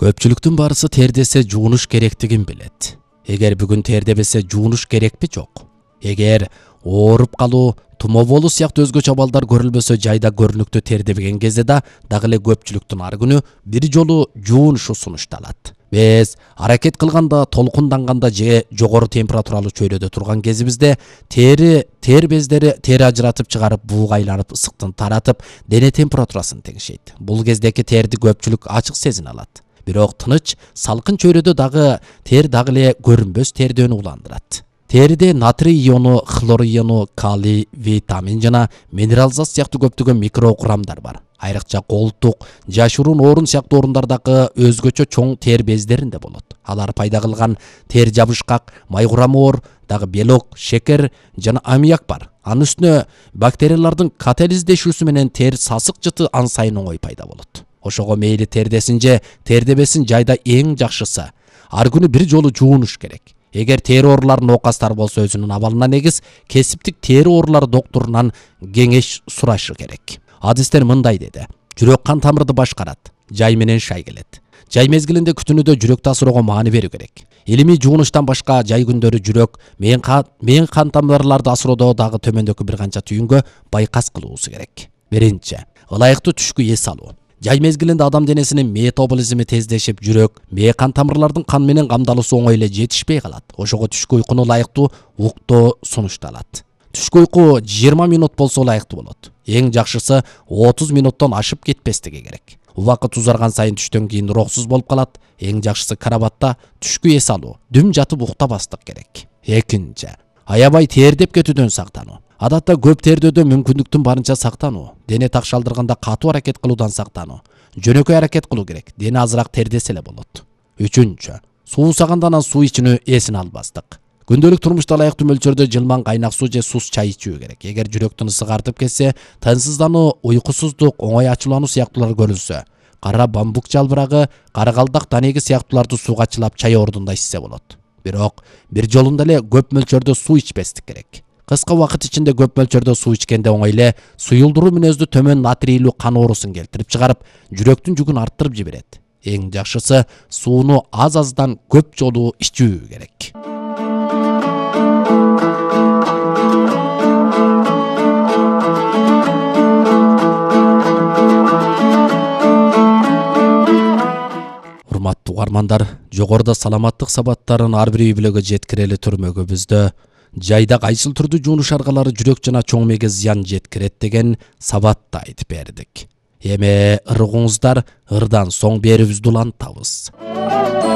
Көпчүлүктүн баарысы тердесе жуунуш керектигин билет. Эгер бүгүн тердебесе жуунуш керекпи жок? Эгер ооруп калуу, тумоо болуу сыяктуу өзгөчө абалдар көрүлбөсө жайда көрүнүктүү тердебеген кезде дагы эле көпчүлүктүн ар күнү бир жолу жуунушу сунушталат. Биз аракет кылганда, толкунданганда же жогору температуралуу чөйрөдө турган кезибизде тер бездери тери ажыратып чыгарып, бууга айланып, ысыктын таратып, дене температурасын теңшейт. Бул кездеки терди көпчүлүк ачык сезине алат. Бирок тыныч, салкын чөйрөдө тер дагы эле көрүнбөс тердөөнү уландырат. Териде натрий иону, хлор иону, калий, витамин жана минерал зат сыяктуу көптөгөн микрокурамдар бар. Айрыкча колтук, жашыруун орун сыяктуу орундардагы өзгөчө чоң тер бездеринде болот. Алар пайда кылган тер жабышкак, май курамы оор, дагы белок, шекер жана аммиак бар. Анын үстүнө бактериялардын катализдешүүсү менен тер сасык жыты ан сайын оңой пайда болот. Ошого мейли тердесин же тердебесин жайда эң жакшысы ар күнү бир жолу жуунуш керек. Эгер тери ооруларын оокастар болсо өзүнүн абалына негиз кесиптик тери оорулары доктурунан кеңеш сурашы керек. Адистер мындай деди: жүрөк кан тамырды башкарат, жай менен шай келет. Жай мезгилинде күтүнүүдө жүрөктү асыроого маани берүү керек. Илимий жуунуштан башка жай күндөрү жүрөк, мен кан тамырларды асыроодо дагы төмөндөгү бир канча түйүнгө байкас кылуусу керек. Биринчи, ылайыктуу түшкү эс алуу. Жай мезгилинде адам денесинин метаболизми тездешип, жүрөк, кан тамырлардын кан менен камдалуусу оңой эле жетишпей калат. Ошого түшкү уйкуну ылайыктуу уктоо сунушталат. Түшкү уйку 20 минут болсо ылайыктуу болот. Эң жакшысы 30 минуттан ашып кетпестиги керек. Убакыт узарган сайын түштөн кийин уроксуз болуп калат. Эң жакшысы карабатта түшкү эс алуу, дүм жатып уктабастык керек. Экинчи, аябай тердеп кетүүдөн сактануу. Адатта көп тердөөдө мүмкүндүктүн барынча сактануу, дене такшалдырганда катуу аракет кылуудан сактануу, жөнөкөй аракет кылуу керек, дене азыраак тердесе эле болот. Үчүнчү, суусаганда анан суу ичүүнү эсин албастык. Күндөлүк турмушта ылайыктуу мөлчөрдө жылмаң кайнак суу же сус чай ичүү керек. Эгер жүрөктүн ысыгы артып кетсе, тынчсыздануу, уйкусуздук, оңой ачуулануу сыяктуулар көрүлсө, кара бамбук жалбырагы, карагалдак данеги сыяктууларды сууга чылап чай ордунда ичсе болот. Бирок бир жолунда эле көп мөлчөрдө суу ичпестик керек. Кыска убакыт ичинде көп мөлчөрдө суу ичкенде оңой эле суюлдуруу мүнөздүү төмөн натрийлүү кан оорусун келтирип чыгарып, жүрөктүн жүгүн арттырып жиберет. Эң жакшысы сууну аз-аздан көп жолу ичүү керек. Урматтуу угармандар, жогоруда саламаттык сабаттарын ар бир үй бүлөгө жеткирели түрмөгүбүздө жайда кайсыл түрдүү жуунуш аргалары жүрөк жана чоң мээге зыян жеткирет деген сабатты айтып бердик. Эми ыргыңыздар, ырдан соң берүүбүздү улантабыз.